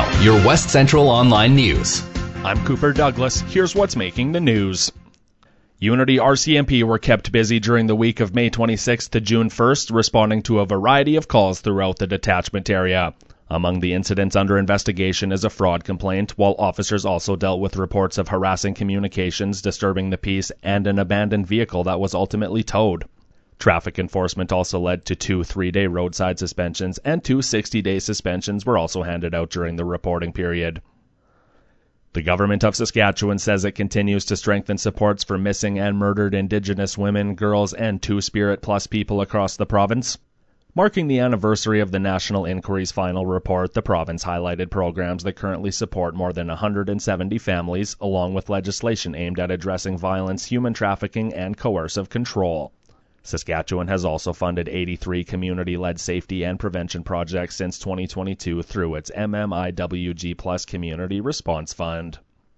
Now, your West Central Online News. I'm Cooper Douglas. Here's what's making the news. Unity RCMP were kept busy during the week of May 26th to June 1st, responding to a variety of calls throughout the detachment area. Among the incidents under investigation is a fraud complaint, while officers also dealt with reports of harassing communications, disturbing the peace, and an abandoned vehicle that was ultimately towed. Traffic enforcement also led to 2 3-day roadside suspensions, and 2 60-day suspensions were also handed out during the reporting period. The government of Saskatchewan says it continues to strengthen supports for missing and murdered Indigenous women, girls, and Two-Spirit Plus people across the province. Marking the anniversary of the National Inquiry's final report, the province highlighted programs that currently support more than 170 families, along with legislation aimed at addressing violence, human trafficking, and coercive control. Saskatchewan has also funded 83 community-led safety and prevention projects since 2022 through its MMIWG Plus Community Response Fund.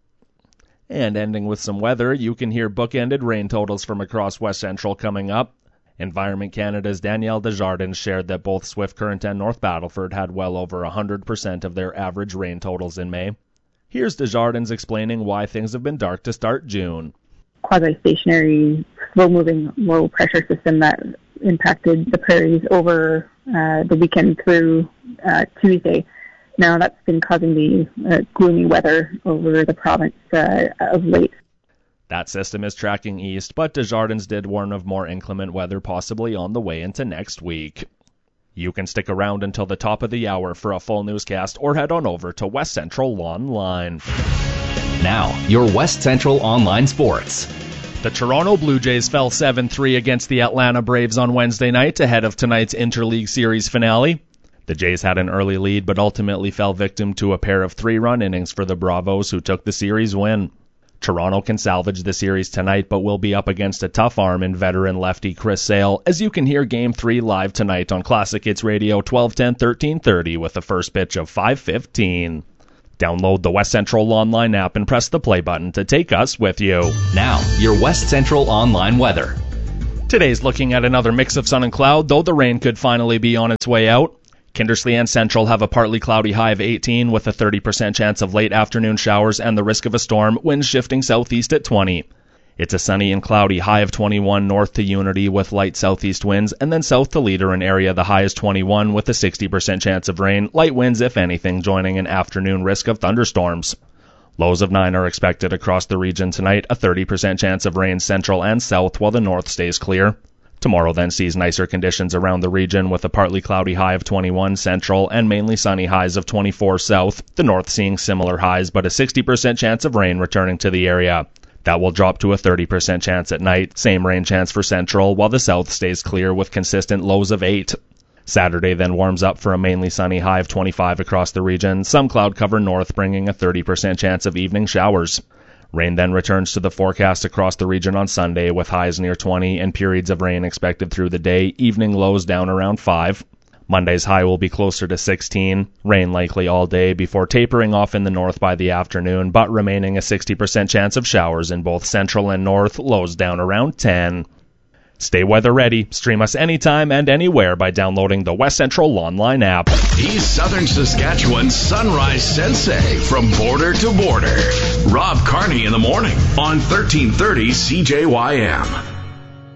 And ending with some weather, you can hear bookended rain totals from across West Central coming up. Environment Canada's Danielle Desjardins shared that both Swift Current and North Battleford had well over 100% of their average rain totals in May. Here's Desjardins explaining why things have been dark to start June. Quasi-stationary, slow-moving, low-pressure system that impacted the prairies over the weekend through Tuesday. Now that's been causing the gloomy weather over the province of late. That system is tracking east, but Desjardins did warn of more inclement weather possibly on the way into next week. You can stick around until the top of the hour for a full newscast or head on over to West Central Online. Now, your West Central Online Sports. The Toronto Blue Jays fell 7-3 against the Atlanta Braves on Wednesday night ahead of tonight's Interleague Series finale. The Jays had an early lead but ultimately fell victim to a pair of 3-run innings for the Bravos, who took the series win. Toronto can salvage the series tonight but will be up against a tough arm in veteran lefty Chris Sale, as you can hear Game 3 live tonight on Classic Hits Radio 1210-1330 with the first pitch of 5:15. Download the West Central Online app and press the play button to take us with you. Now, your West Central Online weather. Today's looking at another mix of sun and cloud, though the rain could finally be on its way out. Kindersley and Central have a partly cloudy high of 18 with a 30% chance of late afternoon showers and the risk of a storm, winds shifting southeast at 20. It's a sunny and cloudy high of 21 north to Unity with light southeast winds, and then south to Leader an area the high is 21 with a 60% chance of rain, light winds if anything, joining an afternoon risk of thunderstorms. Lows of 9 are expected across the region tonight, a 30% chance of rain central and south while the north stays clear. Tomorrow then sees nicer conditions around the region with a partly cloudy high of 21 central and mainly sunny highs of 24 south, the north seeing similar highs but a 60% chance of rain returning to the area. That will drop to a 30% chance at night, same rain chance for central, while the south stays clear with consistent lows of 8. Saturday then warms up for a mainly sunny high of 25 across the region, some cloud cover north bringing a 30% chance of evening showers. Rain then returns to the forecast across the region on Sunday with highs near 20 and periods of rain expected through the day, evening lows down around 5. Monday's high will be closer to 16, rain likely all day before tapering off in the north by the afternoon, but remaining a 60% chance of showers in both central and north, lows down around 10. Stay weather ready. Stream us anytime and anywhere by downloading the West Central Online app. He's Southern Saskatchewan's Sunrise Sensei from border to border. Rob Carney in the morning on 1330 CJYM.